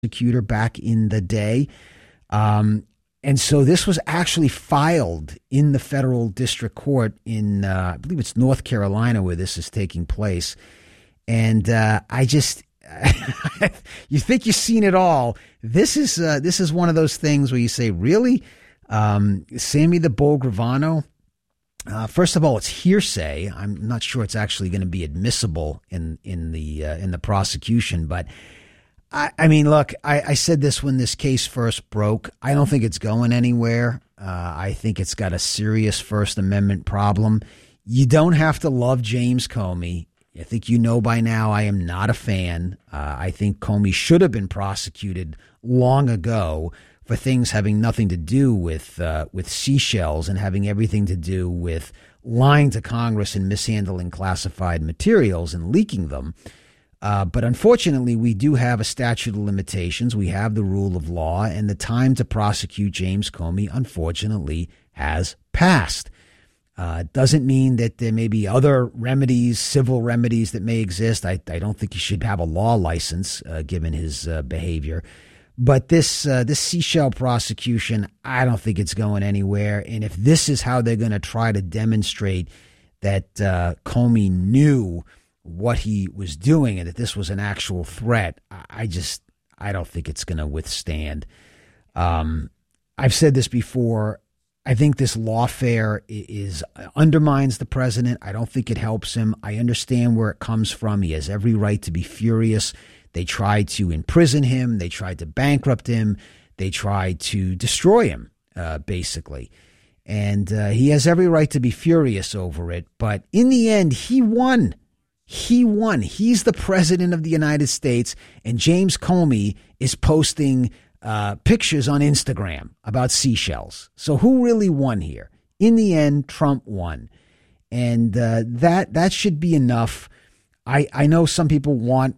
prosecutor back in the day. And so this was actually filed in the federal district court in, I believe it's North Carolina where this is taking place. And I just, you think you've seen it all. This is one of those things where you say, really? Sammy the Bull Gravano? First of all, it's hearsay. I'm not sure it's actually going to be admissible in the prosecution, but I mean, look, I said this when this case first broke. I don't think it's going anywhere. I think it's got a serious First Amendment problem. You don't have to love James Comey. I think you know by now I am not a fan. I think Comey should have been prosecuted long ago for things having nothing to do with seashells and having everything to do with lying to Congress and mishandling classified materials and leaking them. But unfortunately, we do have a statute of limitations. We have the rule of law, and the time to prosecute James Comey, unfortunately, has passed. Doesn't mean that there may be other remedies, civil remedies that may exist. I don't think he should have a law license, given his behavior. But this seashell prosecution, I don't think it's going anywhere. And if this is how they're going to try to demonstrate that Comey knew what he was doing and that this was an actual threat, I don't think it's going to withstand. I've said this before. I think this lawfare undermines the president. I don't think it helps him. I understand where it comes from. He has every right to be furious. They tried to imprison him. They tried to bankrupt him. They tried to destroy him, basically. And he has every right to be furious over it. But in the end, he won. He won. He's the president of the United States, and James Comey is posting pictures on Instagram about seashells. So who really won here? In the end, Trump won. And that should be enough. I know some people want,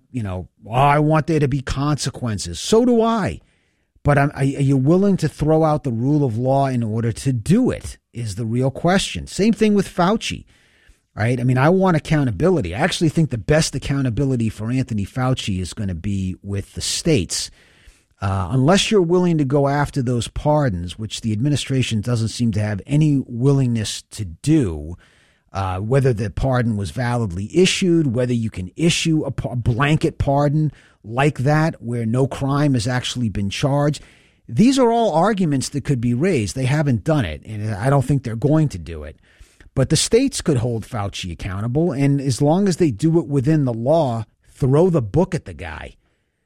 I want there to be consequences. So do I. But are you willing to throw out the rule of law in order to do it is the real question. Same thing with Fauci. Right? I mean, I want accountability. I actually think the best accountability for Anthony Fauci is going to be with the states. Unless you're willing to go after those pardons, which the administration doesn't seem to have any willingness to do, whether the pardon was validly issued, whether you can issue a blanket pardon like that where no crime has actually been charged. These are all arguments that could be raised. They haven't done it, and I don't think they're going to do it. But the states could hold Fauci accountable, and as long as they do it within the law, throw the book at the guy.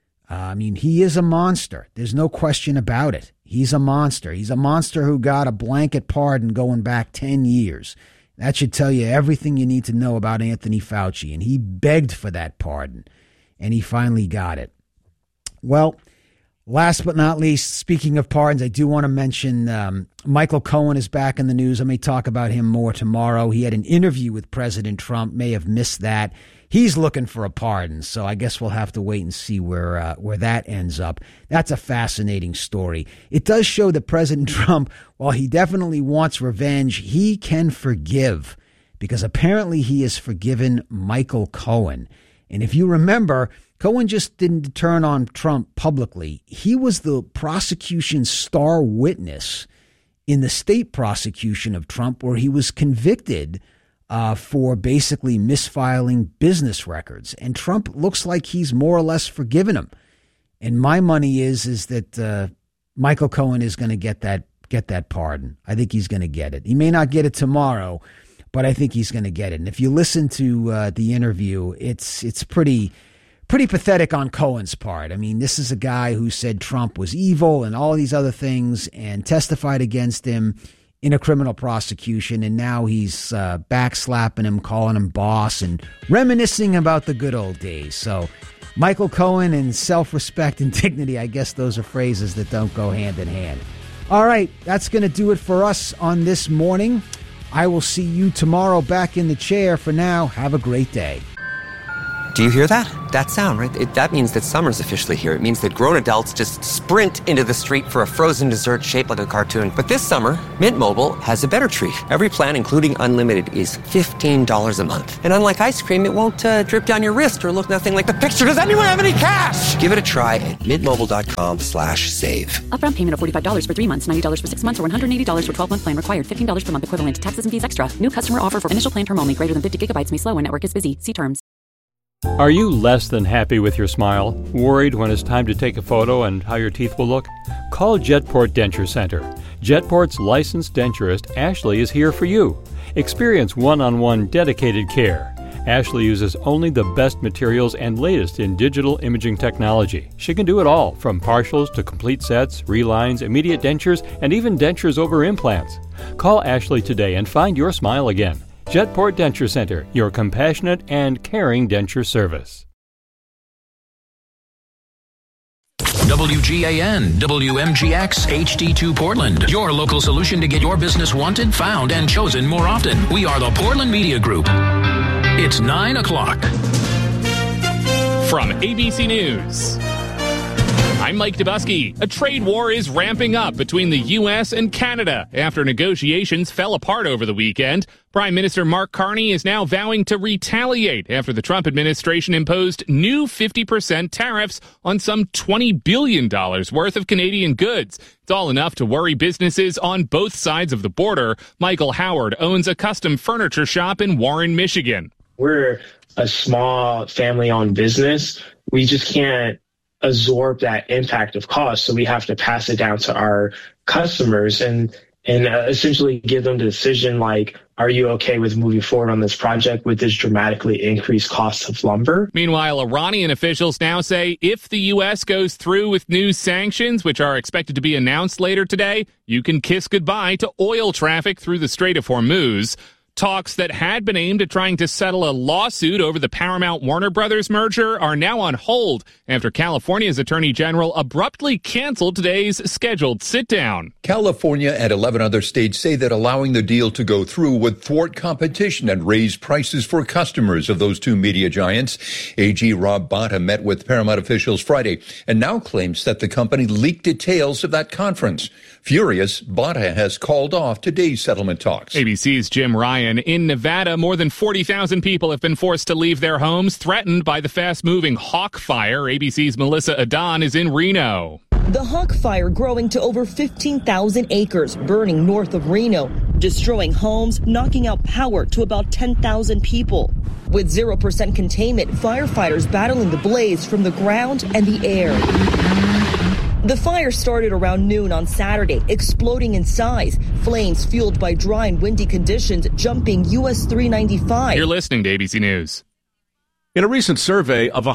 I mean, he is a monster. There's no question about it. He's a monster. He's a monster who got a blanket pardon going back 10 years. That should tell you everything you need to know about Anthony Fauci. And he begged for that pardon, and he finally got it. Well, last but not least, speaking of pardons, I do want to mention Michael Cohen is back in the news. I may talk about him more tomorrow. He had an interview with President Trump, may have missed that. He's looking for a pardon, so I guess we'll have to wait and see where that ends up. That's a fascinating story. It does show that President Trump, while he definitely wants revenge, he can forgive, because apparently he has forgiven Michael Cohen. And if you remember, Cohen just didn't turn on Trump publicly. He was the prosecution's star witness in the state prosecution of Trump, where he was convicted for basically misfiling business records. And Trump looks like he's more or less forgiven him. And my money is that Michael Cohen is going to get that pardon. I think he's going to get it. He may not get it tomorrow, but I think he's going to get it. And if you listen to the interview, it's pretty pathetic on Cohen's part. I mean, this is a guy who said Trump was evil and all these other things and testified against him in a criminal prosecution. And now he's backslapping him, calling him boss and reminiscing about the good old days. So Michael Cohen and self-respect and dignity, I guess those are phrases that don't go hand in hand. All right, that's going to do it for us on this morning. I will see you tomorrow back in the chair. For now, have a great day. Do you hear that? That sound, right? That means that summer's officially here. It means that grown adults just sprint into the street for a frozen dessert shaped like a cartoon. But this summer, Mint Mobile has a better treat. Every plan, including unlimited, is $15 a month. And unlike ice cream, it won't drip down your wrist or look nothing like the picture. Does anyone have any cash? Give it a try at mintmobile.com/save. Upfront payment of $45 for 3 months, $90 for 6 months, or $180 for 12-month plan required. $15 per month equivalent. Taxes and fees extra. New customer offer for initial plan term only. Greater than 50 gigabytes may slow when network is busy. See terms. Are you less than happy with your smile? Worried when it's time to take a photo and how your teeth will look? Call Jetport Denture Center. Jetport's licensed denturist, Ashley, is here for you. Experience one-on-one dedicated care. Ashley uses only the best materials and latest in digital imaging technology. She can do it all, from partials to complete sets, relines, immediate dentures, and even dentures over implants. Call Ashley today and find your smile again. Jetport Denture Center, your compassionate and caring denture service. WGAN, WMGX, HD2 Portland. Your local solution to get your business wanted, found, and chosen more often. We are the Portland Media Group. It's 9 o'clock. From ABC News, I'm Mike Dubusky. A trade war is ramping up between the U.S. and Canada after negotiations fell apart over the weekend. Prime Minister Mark Carney is now vowing to retaliate after the Trump administration imposed new 50% tariffs on some $20 billion worth of Canadian goods. It's all enough to worry businesses on both sides of the border. Michael Howard owns a custom furniture shop in Warren, Michigan. We're a small family-owned business. We just can't absorb that impact of cost, so we have to pass it down to our customers and essentially give them the decision, like, are you okay with moving forward on this project with this dramatically increased cost of lumber? Meanwhile, Iranian officials now say if the U.S. goes through with new sanctions, which are expected to be announced later today, you can kiss goodbye to oil traffic through the Strait of Hormuz. Talks that had been aimed at trying to settle a lawsuit over the Paramount-Warner Brothers merger are now on hold after California's Attorney General abruptly canceled today's scheduled sit-down. California and 11 other states say that allowing the deal to go through would thwart competition and raise prices for customers of those two media giants. AG Rob Bonta met with Paramount officials Friday and now claims that the company leaked details of that conference. Furious, Bonta has called off today's settlement talks. ABC's Jim Ryan. In Nevada, more than 40,000 people have been forced to leave their homes, threatened by the fast-moving Hawk Fire. ABC's Melissa Adon is in Reno. The Hawk Fire growing to over 15,000 acres, burning north of Reno, destroying homes, knocking out power to about 10,000 people. With 0% containment, firefighters battling the blaze from the ground and the air. The fire started around noon on Saturday, exploding in size. Flames fueled by dry and windy conditions jumping US 395. You're listening to ABC News. In a recent survey of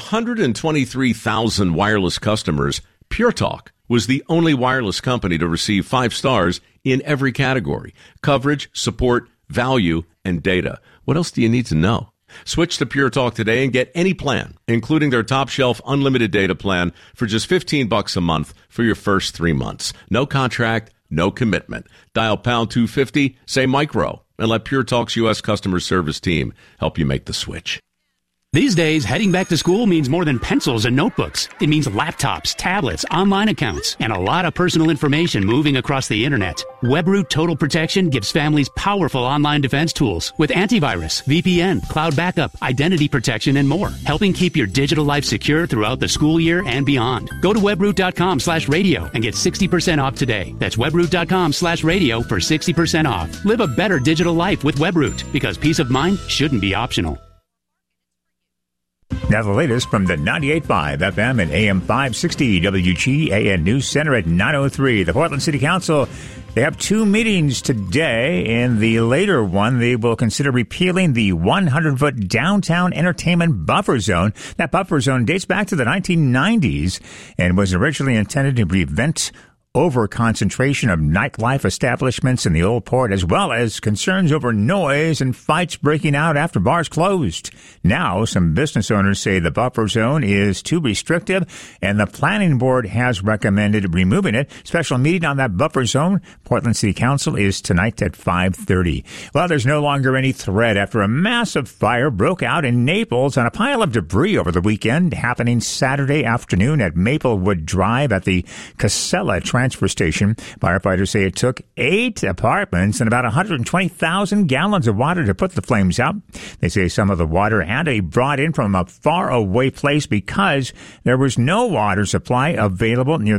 123,000 wireless customers, Pure Talk was the only wireless company to receive 5 stars in every category: coverage, support, value, and data. What else do you need to know? Switch to Pure Talk today and get any plan, including their top shelf unlimited data plan for just $15 a month for your first 3 months. No contract, no commitment. Dial pound 250, say micro, and let Pure Talk's U.S. customer service team help you make the switch. These days, heading back to school means more than pencils and notebooks. It means laptops, tablets, online accounts, and a lot of personal information moving across the internet. WebRoot Total Protection gives families powerful online defense tools with antivirus, VPN, cloud backup, identity protection, and more, helping keep your digital life secure throughout the school year and beyond. Go to webroot.com/radio and get 60% off today. That's webroot.com/radio for 60% off. Live a better digital life with WebRoot, because peace of mind shouldn't be optional. Now the latest from the 98.5 FM and AM 560 WGAN News Center at 9:03. The Portland City Council, they have 2 meetings today. In the later one, they will consider repealing the 100-foot downtown entertainment buffer zone. That buffer zone dates back to the 1990s and was originally intended to prevent over-concentration of nightlife establishments in the Old Port, as well as concerns over noise and fights breaking out after bars closed. Now, some business owners say the buffer zone is too restrictive, and the planning board has recommended removing it. Special meeting on that buffer zone, Portland City Council, is tonight at 5:30. Well, there's no longer any threat after a massive fire broke out in Naples on a pile of debris over the weekend, happening Saturday afternoon at Maplewood Drive at the Casella transfer station. Firefighters say it took 8 apartments and about 120,000 gallons of water to put the flames out. They say some of the water had to be brought in from a far away place because there was no water supply available near